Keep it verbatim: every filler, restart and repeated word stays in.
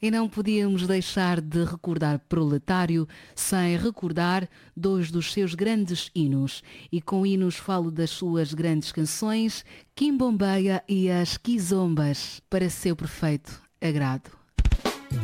E não podíamos deixar de recordar Proletário sem recordar dois dos seus grandes hinos. E com hinos falo das suas grandes canções, Quimbombeia e as Quizombas, para seu perfeito agrado.